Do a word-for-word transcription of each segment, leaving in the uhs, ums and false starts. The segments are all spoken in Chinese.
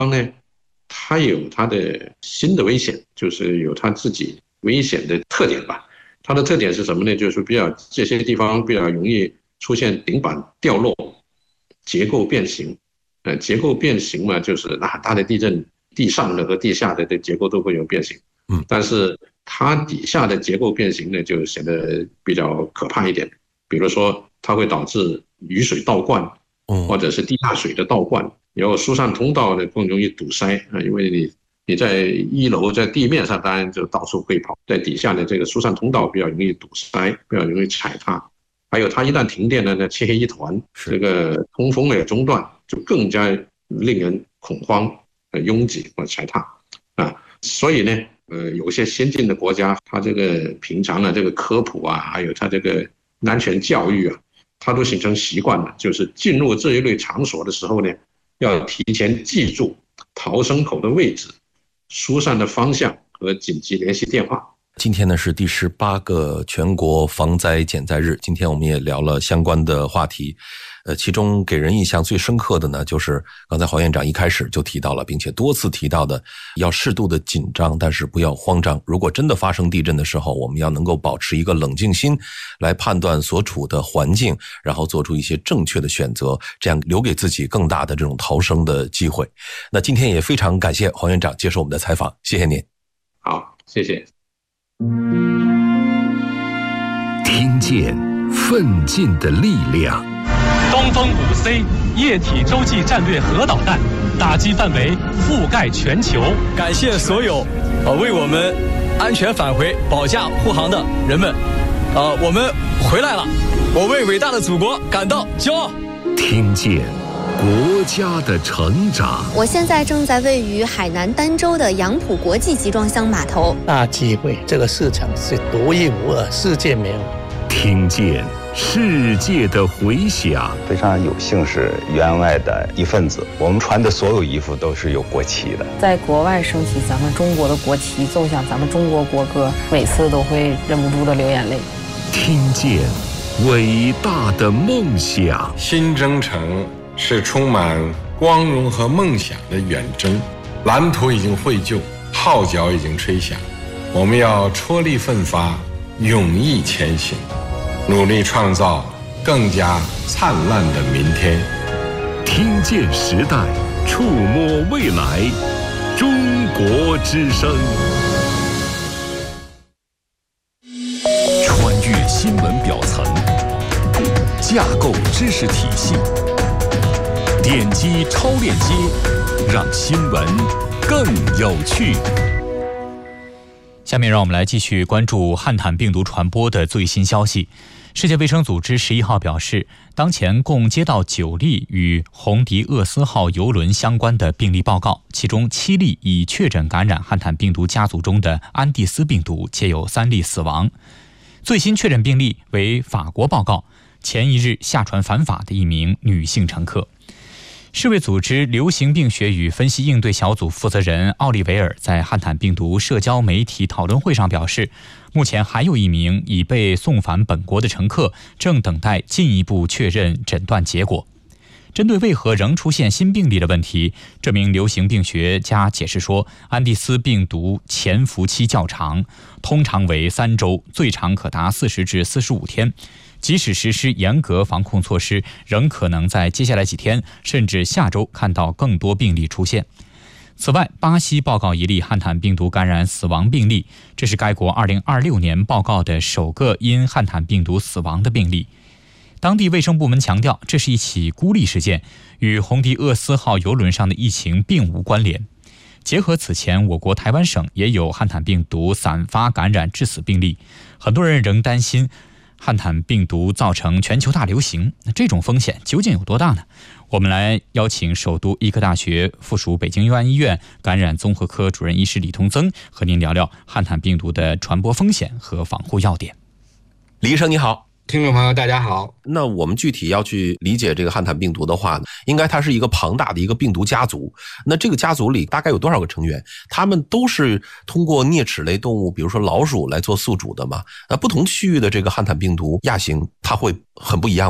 呢，它有它的新的危险，就是有它自己危险的特点吧。它的特点是什么呢？就是比较这些地方比较容易出现顶板掉落、结构变形。呃，结构变形嘛，就是那大的地震，地上的和地下的的结构都会有变形。 嗯， 但是它底下的结构变形呢，就显得比较可怕一点。比如说，它会导致雨水倒灌，或者是地下水的倒灌，然后疏散通道呢更容易堵塞啊，因为你你在一楼在地面上当然就到处会跑，在底下的这个疏散通道比较容易堵塞，比较容易踩踏。还有它一旦停电了呢，漆黑一团，这个通风也中断，就更加令人恐慌、呃拥挤或踩踏啊。所以呢，呃，有些先进的国家，它这个平常啊这个科普啊，还有它这个安全教育啊，它都形成习惯了，就是进入这一类场所的时候呢，要提前记住逃生口的位置、疏散的方向和紧急联系电话。 今天呢是第十八个全国防灾减灾日，今天我们也聊了相关的话题。呃，其中给人印象最深刻的呢，就是刚才黄院长一开始就提到了，并且多次提到的，要适度的紧张，但是不要慌张。如果真的发生地震的时候，我们要能够保持一个冷静心，来判断所处的环境，然后做出一些正确的选择，这样留给自己更大的这种逃生的机会。那今天也非常感谢黄院长接受我们的采访，谢谢您。 好，谢谢。 听见奋进的力量。 东风 五 C 液体洲际战略核导弹打击范围覆盖全球。 感谢所有呃为我们安全返回保驾护航的人们，呃，我们回来了，我为伟大的祖国感到骄傲。 听见国家的成长。 我现在正在位于海南儋州的杨浦国际集装箱码头。 大机会，这个市场是独一无二，世界没有。 听见世界的回响。 非常有幸是员外的一份子，我们穿的所有衣服都是有国旗的。 在国外升起咱们中国的国旗，奏响咱们中国国歌，每次都会忍不住的流眼泪。 听见伟大的梦想。 新征程是充满光荣和梦想的远征，蓝图已经绘就，号角已经吹响，我们要踔厉奋发，勇毅前行，努力创造更加灿烂的明天。 听见时代，触摸未来，中国之声。穿越新闻表层，架构知识体系，点击超链接，让新闻更有趣。 下面让我们来继续关注汉坦病毒传播的最新消息。世界卫生组织十一号表示，当前共接到九例与红迪厄斯号邮轮相关的病例报告，其中七例已确诊感染汉坦病毒家族中的安第斯病毒，且有三例死亡。最新确诊病例为法国报告，前一日下船返法的一名女性乘客。世卫组织流行病学与分析应对小组负责人奥利维尔在汉坦病毒社交媒体讨论会上表示，目前还有一名已被送返本国的乘客正等待进一步确认诊断结果。针对为何仍出现新病例的问题，这名流行病学家解释说，安第斯病毒潜伏期较长，通常为三周，最长可达四十至四十五天。即使实施严格防控措施，仍可能在接下来几天甚至下周看到更多病例出现。此外，巴西报告一例汉坦病毒感染死亡病例，这是该国二零二六年报告的首个因汉坦病毒死亡的病例。当地卫生部门强调，这是一起孤立事件，与红迪厄斯号邮轮上的疫情并无关联。结合此前我国台湾省也有汉坦病毒散发感染致死病例，很多人仍担心汉坦病毒造成全球大流行，那这种风险究竟有多大呢？我们来邀请首都医科大学附属北京佑安医院感染综合科主任医师李同增和您聊聊汉坦病毒的传播风险和防护要点。 李医生你好。 听众朋友大家好。 那我们具体要去理解这个汉坦病毒的话，应该它是一个庞大的一个病毒家族。那这个家族里大概有多少个成员？他们都是通过啮齿类动物，比如说老鼠来做宿主的吗？那不同区域的这个汉坦病毒亚型它会很不一样吗？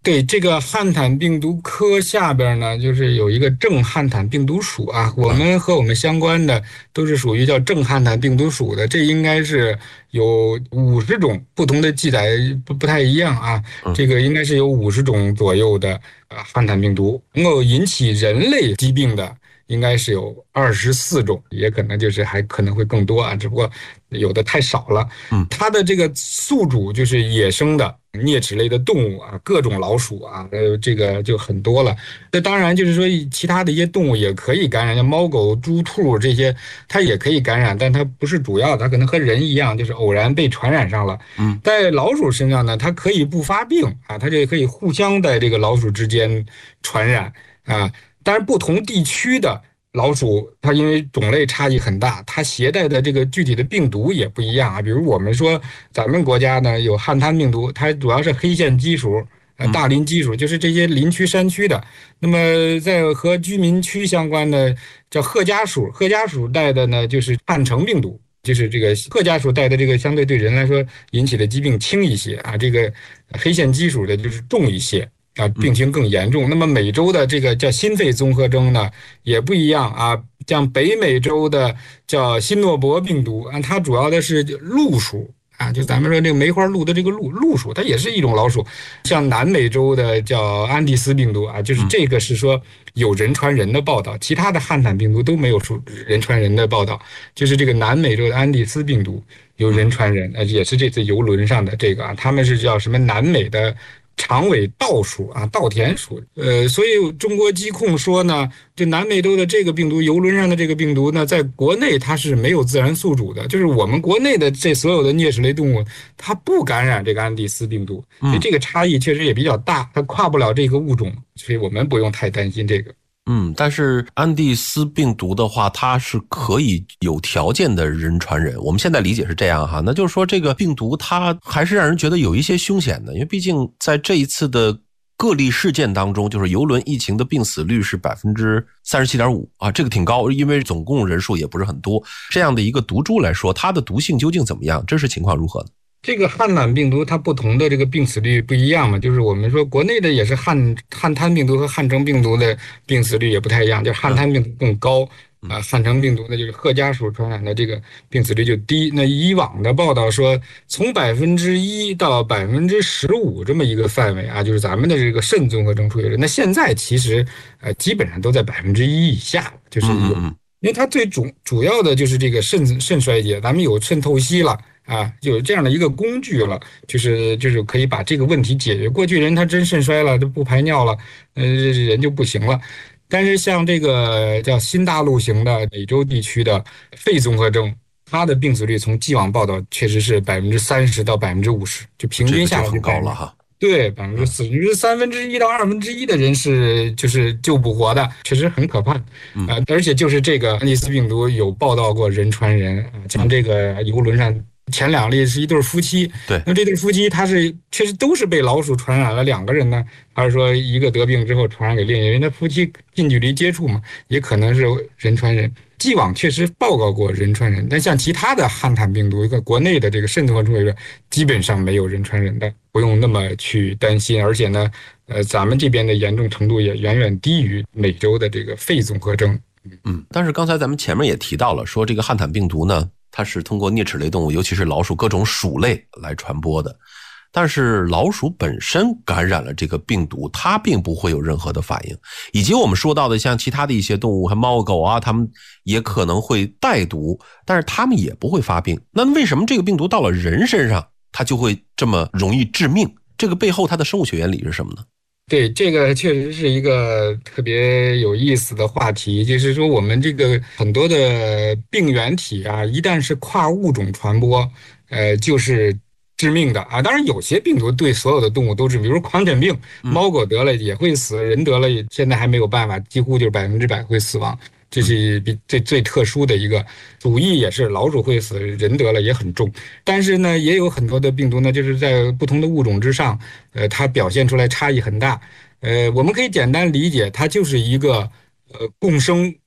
对，这个汉坦病毒科下边呢，就是有一个正汉坦病毒属啊，我们和我们相关的都是属于叫正汉坦病毒属的，这应该是有五十种不同的记载不不太一样啊，这个应该是有五十种左右的呃汉坦病毒，能够引起人类疾病的应该是有二十四种，也可能就是还可能会更多啊，只不过有的太少了。嗯，它的这个宿主就是野生的啮齿类的动物啊，各种老鼠啊，呃，这个就很多了。那当然就是说，其他的一些动物也可以感染，像猫狗猪兔这些，它也可以感染，但它不是主要，它可能和人一样，就是偶然被传染上了。嗯，在老鼠身上呢，它可以不发病啊，它这可以互相在这个老鼠之间传染啊。但是不同地区的老鼠，它因为种类差异很大，它携带的这个具体的病毒也不一样啊。比如我们说咱们国家呢有汉滩病毒，它主要是黑线鸡属、呃大林鸡属，就是这些林区山区的。那么在和居民区相关的叫贺家属，贺家属带的呢就是汉城病毒。就是这个贺家属带的这个相对对人来说引起的疾病轻一些啊，这个黑线鸡属的就是重一些。啊，病情更严重。那么美洲的这个叫心肺综合征呢，也不一样啊。像北美洲的叫新诺伯病毒啊，它主要的是鹿属啊，就咱们说这个梅花鹿的这个鹿鹿属，它也是一种老鼠。像南美洲的叫安第斯病毒啊，就是这个是说有人传人的报道，其他的汉坦病毒都没有说人传人的报道，就是这个南美洲的安第斯病毒有人传人，呃，也是这次游轮上的这个啊，他们是叫什么南美的长尾稻属啊，稻田属，呃，所以中国疾控说呢，这南美洲的这个病毒，游轮上的这个病毒呢，在国内它是没有自然宿主的，就是我们国内的这所有的啮齿类动物，它不感染这个安第斯病毒，所以这个差异确实也比较大，它跨不了这个物种，所以我们不用太担心这个。 嗯，但是安第斯病毒的话，它是可以有条件的人传人。我们现在理解是这样哈，那就是说这个病毒它还是让人觉得有一些凶险的，因为毕竟在这一次的个例事件当中，就是邮轮疫情的病死率是 百分之三十七点五 啊，这个挺高，因为总共人数也不是很多。这样的一个毒株来说，它的毒性究竟怎么样？真实情况如何呢？ 这个汉坦病毒它不同的这个病死率不一样嘛，就是我们说国内的也是汉汉滩病毒和汉城病毒的病死率也不太一样，就是汉滩病毒更高啊，汉城病毒呢就是贺家属传染的这个病死率就低。那以往的报道说，从百分之一到百分之十五这么一个范围啊，就是咱们的这个肾综合征出血率，那现在其实呃基本上都在百分之一以下，就是有，因为它最主主要的就是这个肾肾衰竭，咱们有肾透析了。啊，有这样的一个工具了，就是就是可以把这个问题解决。过去人他真肾衰了，就不排尿了，呃，人就不行了。但是像这个叫新大陆型的美洲地区的肺综合征，它的病死率从既往报道确实是百分之三十到百分之五十，就平均下来就很高了哈。 对，百分之四十，三分之一到二分之一的人是就是救不活的，确实很可怕。嗯、呃，而且就是这个安第斯病毒有报道过人传人，像这个游轮上。前两例是一对夫妻， 对， 那这对夫妻他是确实都是被老鼠传染了两个人呢，还是说一个得病之后传染给另一个人？那夫妻近距离接触嘛，也可能是人传人。既往确实报告过人传人，但像其他的汉坦病毒，一个国内的这个肾综合征血率，基本上没有人传人的，不用那么去担心。而且呢，呃，咱们这边的严重程度也远远低于美洲的这个肺综合征。 嗯，但是刚才咱们前面也提到了，说这个汉坦病毒呢，它是通过啮齿类动物，尤其是老鼠各种鼠类来传播的。但是老鼠本身感染了这个病毒，它并不会有任何的反应。以及我们说到的像其他的一些动物，还猫狗啊，它们也可能会带毒，但是它们也不会发病。那为什么这个病毒到了人身上，它就会这么容易致命？这个背后它的生物学原理是什么呢？ 对，这个确实是一个特别有意思的话题，就是说我们这个很多的病原体啊，一旦是跨物种传播，呃，就是致命的啊。当然有些病毒对所有的动物都致命，比如狂犬病，猫狗得了也会死，人得了也现在还没有办法，几乎就是百分之百会死亡。这是比最最特殊的一个，鼠疫也是，老鼠会死，人得了也很重。但是呢，也有很多的病毒呢，就是在不同的物种之上，呃，它表现出来差异很大。呃，我们可以简单理解，它就是一个呃共生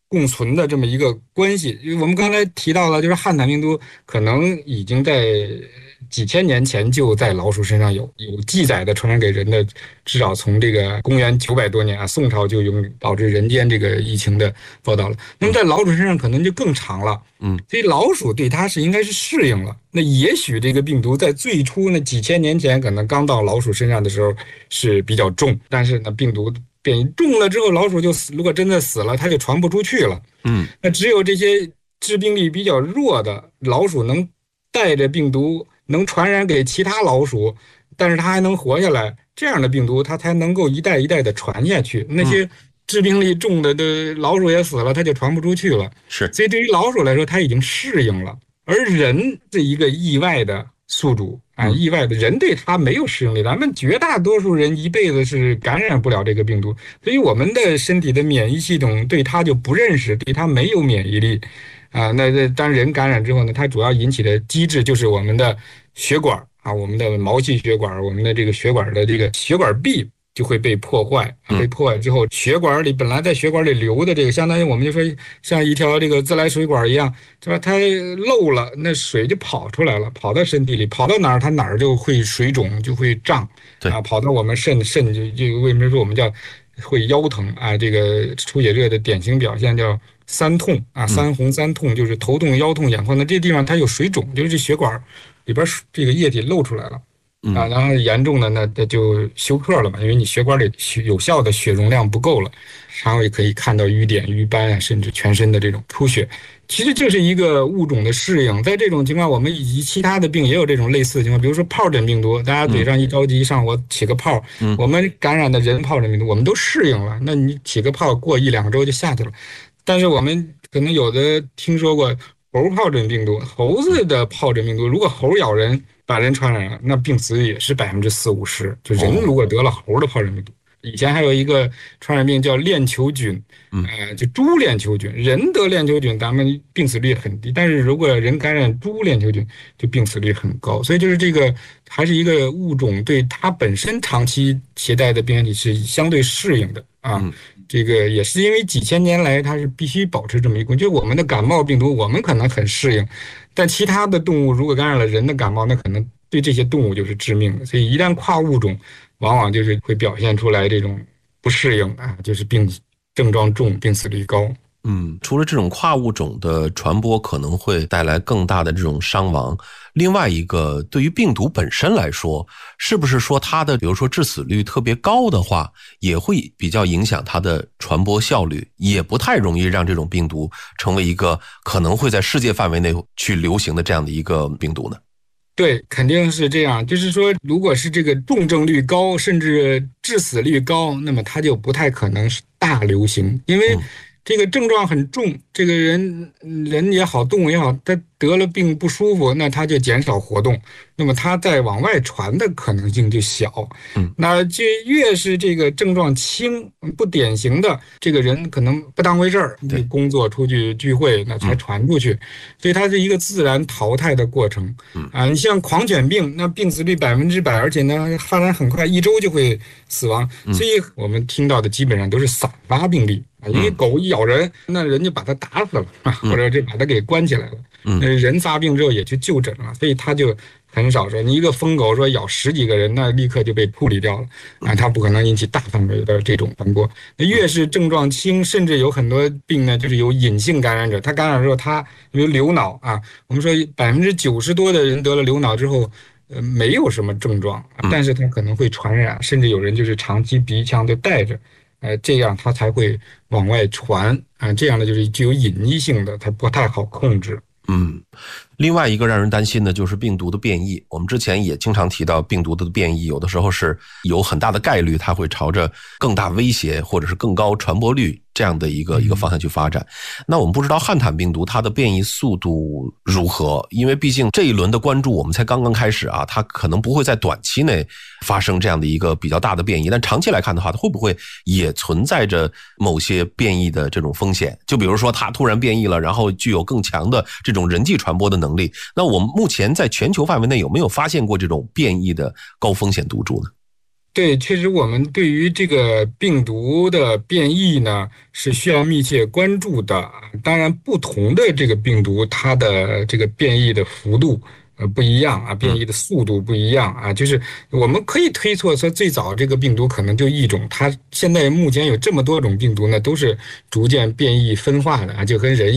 共存的这么一个关系。我们刚才提到了，就是汉坦病毒可能已经在几千年前就在老鼠身上有有记载的传染给人的，至少从这个公元九百多年啊，宋朝就有导致人间这个疫情的报道了。那么在老鼠身上可能就更长了， 嗯， 所以老鼠对它是应该是适应了。那也许这个病毒在最初那几千年前可能刚到老鼠身上的时候是比较重，但是呢病毒变异重了之后，老鼠就死，如果真的死了，它就传不出去了。 嗯， 那只有这些致病力比较弱的老鼠能带着病毒能传染给其他老鼠，但是它还能活下来，这样的病毒它才能够一代一代的传下去。那些致病力重的的老鼠也死了，它就传不出去了。 是， 所以对于老鼠来说，它已经适应了。而人这一个意外的宿主啊，意外的人对它没有适应力，咱们绝大多数人一辈子是感染不了这个病毒，所以我们的身体的免疫系统对它就不认识，对它没有免疫力啊。那这当人感染之后呢，它主要引起的机制就是我们的血管啊，我们的毛细血管，我们的这个血管的这个血管壁就会被破坏，被破坏之后，血管里本来在血管里流的这个，相当于我们就说像一条这个自来水管一样，是吧？它漏了，那水就跑出来了，跑到身体里，跑到哪儿它哪儿就会水肿，就会胀，啊，跑到我们肾，肾就就为什么说我们叫会腰疼啊？这个出血热的典型表现叫三痛啊，三红三痛，就是头痛、腰痛、眼眶，那这地方它有水肿，就是这血管里边这个液体漏出来了。啊，然后严重的呢，那就休克了嘛，因为你血管里有效的血容量不够了，然后也可以看到瘀点、瘀斑啊，甚至全身的这种出血。其实这是一个物种的适应，在这种情况，我们以及其他的病也有这种类似的情况，比如说疱疹病毒，大家嘴上一着急上火起个泡，嗯、我们感染的人疱疹病毒，我们都适应了，那你起个泡过一两周就下去了。但是我们可能有的听说过猴疱疹病毒，猴子的疱疹病毒，如果猴咬人把人传染了，那病死率也是百分之四五十。就人如果得了猴的疱疹病毒，以前还有一个传染病叫链球菌，呃，就猪链球菌，人得链球菌，咱们病死率很低，但是如果人感染猪链球菌，就病死率很高。所以就是这个还是一个物种对它本身长期携带的病原体是相对适应的啊。嗯，这个也是因为几千年来它是必须保持这么一个，就我们的感冒病毒，我们可能很适应。但其他的动物如果感染了人的感冒，那可能对这些动物就是致命的。所以一旦跨物种，往往就是会表现出来这种不适应啊，就是病症状重，病死率高。 嗯，除了这种跨物种的传播可能会带来更大的这种伤亡，另外一个对于病毒本身来说，是不是说它的比如说致死率特别高的话，也会比较影响它的传播效率，也不太容易让这种病毒成为一个可能会在世界范围内去流行的这样的一个病毒呢？ 对，肯定是这样。就是说，如果是这个重症率高，甚至致死率高，那么它就不太可能是大流行，因为这个症状很重，这个人人也好，动物也好，他得了病不舒服，那他就减少活动，那么他再往外传的可能性就小。嗯，那就越是这个症状轻不典型的这个人，可能不当回事儿，你工作出去聚会，那才传出去，嗯、所以它是一个自然淘汰的过程。嗯啊，你像狂犬病，那病死率百分之百，而且呢发展很快，一周就会死亡。嗯、所以我们听到的基本上都是散发病例。因为狗一咬人，那人就把它打死了，嗯、或者就把它给关起来了。嗯，人发病之后也去就诊了，所以他就很少说你一个疯狗说咬十几个人，那立刻就被处理掉了啊，它不可能引起大范围的这种传播。那越是症状轻，甚至有很多病呢，就是有隐性感染者，他感染之后，他比如流脑啊，我们说百分之九十多的人得了流脑之后，呃，没有什么症状，但是他可能会传染，甚至有人就是长期鼻腔就带着。呃，这样它才会往外传啊、呃，这样的就是具有隐匿性的，它不太好控制。 嗯，另外一个让人担心的就是病毒的变异。我们之前也经常提到病毒的变异，有的时候是有很大的概率它会朝着更大威胁或者是更高传播率这样的一个一个方向去发展。那我们不知道汉坦病毒它的变异速度如何，因为毕竟这一轮的关注我们才刚刚开始啊，它可能不会在短期内发生这样的一个比较大的变异，但长期来看的话，它会不会也存在着某些变异的这种风险？就比如说它突然变异了，然后具有更强的这种人际传播的能力，那我们目前在全球范围内有没有发现过这种变异的高风险毒株呢？ 对，确实，我们对于这个病毒的变异呢，是需要密切关注的。当然，不同的这个病毒，它的这个变异的幅度呃不一样啊，变异的速度不一样啊。就是我们可以推测说，最早这个病毒可能就一种，它现在目前有这么多种病毒呢，都是逐渐变异分化的啊，就跟人